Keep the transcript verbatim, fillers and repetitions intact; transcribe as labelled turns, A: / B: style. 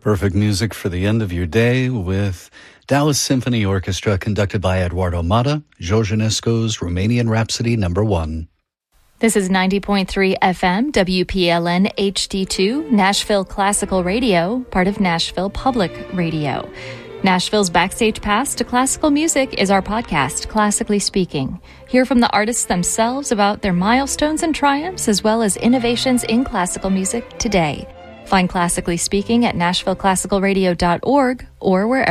A: Perfect music for the end of your day with Dallas Symphony Orchestra conducted by Eduardo Mata, George Enesco's Romanian Rhapsody number one.
B: This is ninety point three F M, W P L N H D two, Nashville Classical Radio, part of Nashville Public Radio. Nashville's Backstage Pass to Classical Music is our podcast, Classically Speaking. Hear from the artists themselves about their milestones and triumphs, as well as innovations in classical music today. Find Classically Speaking at nashville classical radio dot org or wherever